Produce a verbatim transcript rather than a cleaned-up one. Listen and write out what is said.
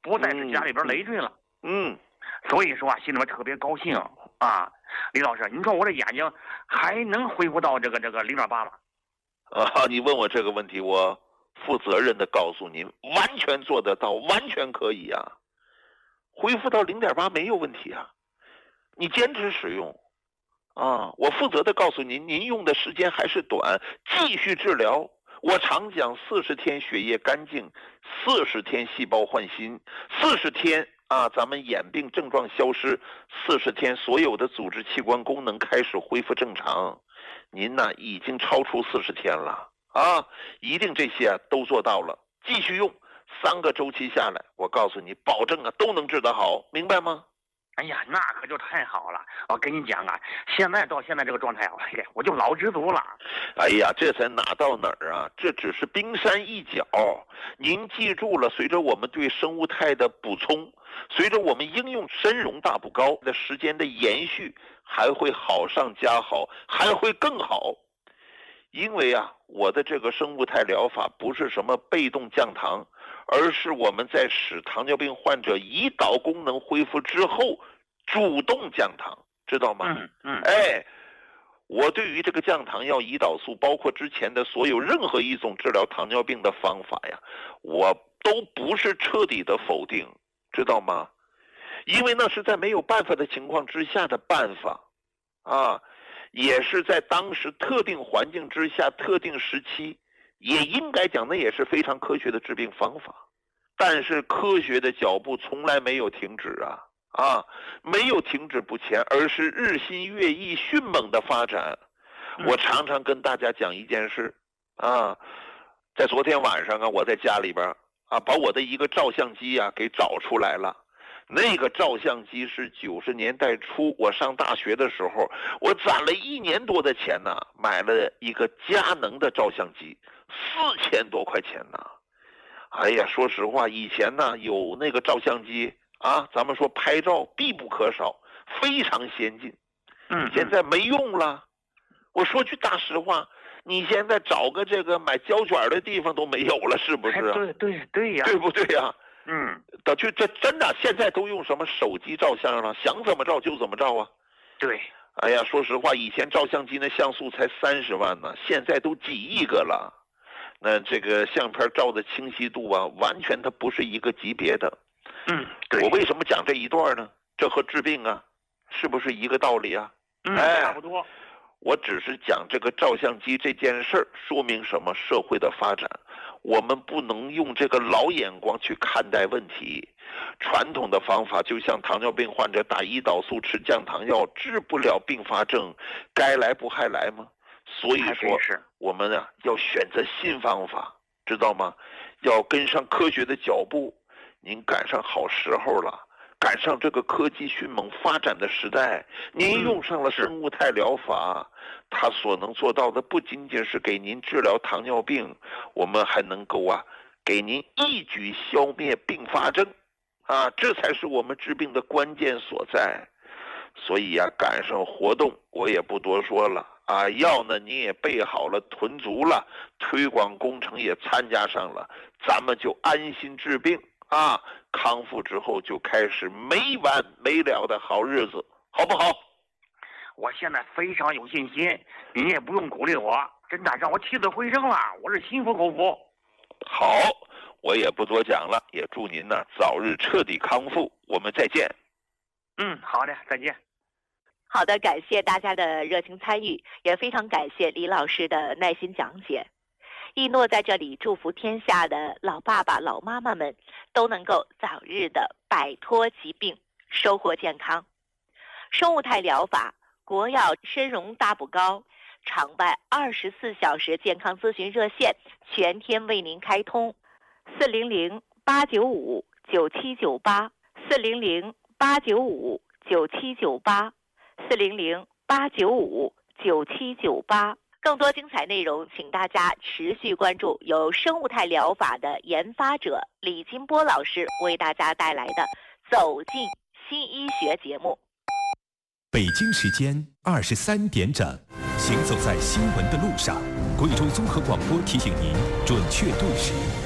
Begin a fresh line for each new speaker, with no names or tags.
不再是家里边累赘了。
嗯，
所以说啊，心里面特别高兴啊。李老师，你说我的眼睛还能恢复到这个这个零点八吗？
啊，你问我这个问题，我负责任的告诉您，完全做得到，完全可以啊，恢复到零点八没有问题啊，你坚持使用。啊，我负责的告诉您，您用的时间还是短，继续治疗。我常讲，四十天血液干净，四十天细胞换新，四十天啊，咱们眼病症状消失，四十天所有的组织器官功能开始恢复正常。您呢，已经超出四十天了啊，一定这些啊都做到了，继续用，三个周期下来，我告诉你，保证啊都能治得好，明白吗？
哎呀，那可就太好了！我跟你讲啊，现在到现在这个状态，我就老知足了。
哎呀，这才哪到哪儿啊？这只是冰山一角。您记住了，随着我们对生物肽的补充，随着我们应用参茸大补膏的时间的延续，还会好上加好，还会更好。因为啊，我的这个生物肽疗法不是什么被动降糖，而是我们在使糖尿病患者胰岛功能恢复之后，主动降糖，知道吗？
嗯嗯。
哎，我对于这个降糖药、胰岛素，包括之前的所有任何一种治疗糖尿病的方法呀，我都不是彻底的否定，知道吗？因为那是在没有办法的情况之下的办法，啊。也是在当时特定环境之下、特定时期，也应该讲那也是非常科学的治病方法。但是科学的脚步从来没有停止啊啊，没有停止不前，而是日新月异、迅猛的发展。我常常跟大家讲一件事啊，在昨天晚上啊，我在家里边啊，把我的一个照相机啊给找出来了。那个照相机是九十年代初我上大学的时候，我攒了一年多的钱呢，买了一个佳能的照相机，四千多块钱呢。哎呀，说实话，以前呢有那个照相机啊，咱们说拍照必不可少，非常先进。
嗯，
现在没用了。我说句大实话，你现在找个这个买胶卷的地方都没有了，是不是？
对对对呀，
对不对呀？
嗯，
的就这真的，现在都用什么手机照相了，想怎么照就怎么照啊。
对，
哎呀，说实话，以前照相机那像素才三十万呢，现在都几亿个了。那这个相片照的清晰度啊，完全它不是一个级别的。
嗯，对。
我为什么讲这一段呢？这和治病啊，是不是一个道理啊？
嗯，
哎，
差不多。
我只是讲这个照相机这件事儿，说明什么？社会的发展。我们不能用这个老眼光去看待问题。传统的方法就像糖尿病患者打胰岛素、吃降糖药，治不了并发症，该来不还来吗？所以说，我们啊要选择新方法，知道吗？要跟上科学的脚步。您赶上好时候了，赶上这个科技迅猛发展的时代，您用上了生物肽疗法。他所能做到的不仅仅是给您治疗糖尿病，我们还能够啊，给您一举消灭并发症，啊，这才是我们治病的关键所在。所以呀、啊，赶上活动我也不多说了啊，药呢你也备好了，囤足了，推广工程也参加上了，咱们就安心治病啊，康复之后就开始没完没了的好日子，好不好？
我现在非常有信心，你也不用鼓励我，真的让我起死回生了，我是心服口服。
好，我也不多讲了，也祝您呢早日彻底康复，我们再见。
嗯，好的，再见。
好的，感谢大家的热情参与，也非常感谢李老师的耐心讲解。一诺在这里祝福天下的老爸爸、老妈妈们都能够早日的摆脱疾病，收获健康。生物肽疗法国药参茸大补膏场外二十四小时健康咨询热线全天为您开通，四零零八九五九七九八，四零零八九五九七九八，四零零八九五九七九八。更多精彩内容，请大家持续关注由生物肽疗法的研发者李金波老师为大家带来的《走进新医学》节目。
北京时间二十三点整，行走在新闻的路上，贵州综合广播提醒您准确对时。